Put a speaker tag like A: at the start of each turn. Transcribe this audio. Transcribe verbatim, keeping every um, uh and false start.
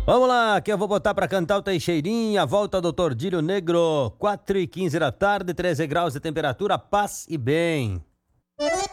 A: Vamos lá, que eu vou botar pra cantar o Teixeirinha, a volta do Tordilho Negro, quatro e quinze da tarde, treze graus de temperatura, paz e bem.